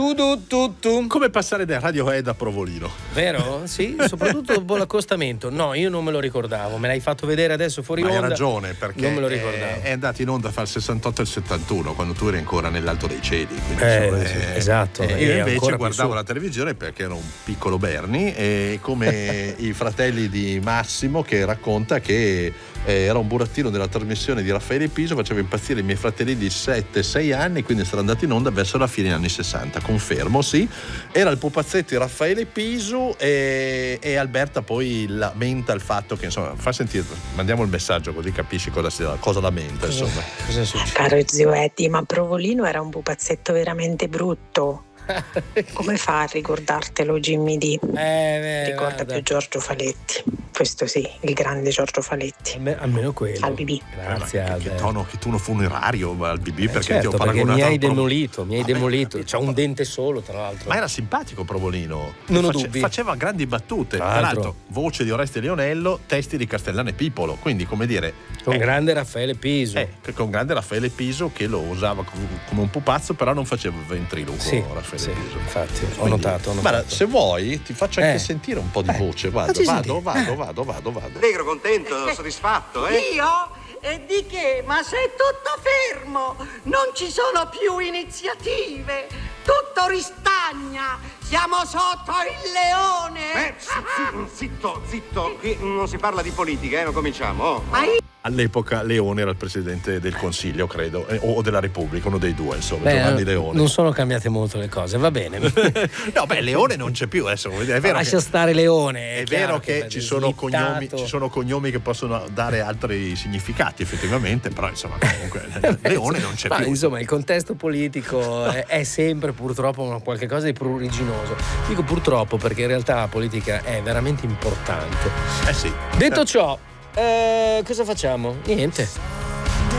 Tu. Come passare da Radiohead a Provolino. Vero? Sì, soprattutto dopo l'accostamento. No, io non me lo ricordavo. Me l'hai fatto vedere adesso fuori Ma onda. hai ragione, perché non me lo ricordavo. È andato in onda fra il 68 e il 71, quando tu eri ancora nell'alto dei cieli. Quindi, esatto. Io invece guardavo la televisione perché ero un piccolo Bernie, e come i fratelli di Massimo, che racconta che era un burattino della trasmissione di Raffaele Piso, faceva impazzire i miei fratelli di 7-6 anni, quindi sarà andato in onda verso la fine degli anni 60, confermo, sì. Era il pupazzetto di Raffaele Piso, e Alberta poi lamenta il fatto che, insomma, fa sentire, mandiamo il messaggio così capisci cosa lamenta, insomma. Cosa succede? Caro zio Eddie, ma Provolino era un pupazzetto veramente brutto. Come fa a ricordartelo Jimmy D? Ricorda più Giorgio Faletti. Questo sì, il grande Giorgio Faletti. Almeno quello. Al BB. Grazie. Che tono funerario al BB, perché certo, ti ho paragonato. Mi hai demolito. C'ha un dente solo, tra l'altro. Ma era simpatico Provolino. Non ho dubbi. Faceva grandi battute. Tra l'altro, voce di Oreste Lionello, testi di Castellane Pipolo. Quindi, come dire. Con grande Raffaele Piso. Con grande Raffaele Piso, che lo usava come un pupazzo, però non faceva il ventriloquo. Sì, Raffaele Piso. Infatti, quindi, ho notato. Guarda, se vuoi, ti faccio anche sentire un po' di voce. Vado. Allegro, contento, soddisfatto, Io? E di che? Ma se è tutto fermo, non ci sono più iniziative, tutto ristagna, siamo sotto il leone. Zitto, qui non si parla di politica, non cominciamo. All'epoca Leone era il presidente del Consiglio, credo, o della Repubblica, uno dei due, insomma, Giovanni Leone. Non sono cambiate molto le cose, va bene. No, Leone non c'è più adesso, è vero. Lascia stare Leone. È vero che ci sono cognomi che possono dare altri significati, effettivamente, però insomma, comunque Leone non c'è più. Insomma, il contesto politico è sempre purtroppo qualcosa di pruriginoso. Dico purtroppo perché in realtà la politica è veramente importante. Sì. Detto ciò, cosa facciamo? Niente.